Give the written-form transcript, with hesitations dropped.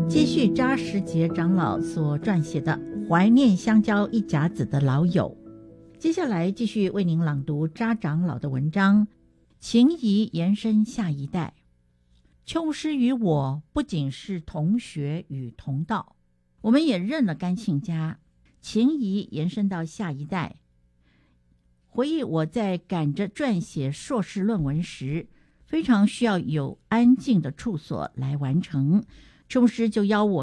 接续扎什杰长老所撰写的《怀念香蕉一甲子的老友》，接下来继续为您朗读扎长老的文章《情谊延伸下一代》。邱牧师与我不仅是同学与同道，我们也认了甘亲家，情谊延伸到下一代。回忆我在赶着撰写硕士论文时，非常需要有安静的处所来完成，邱牧师就邀我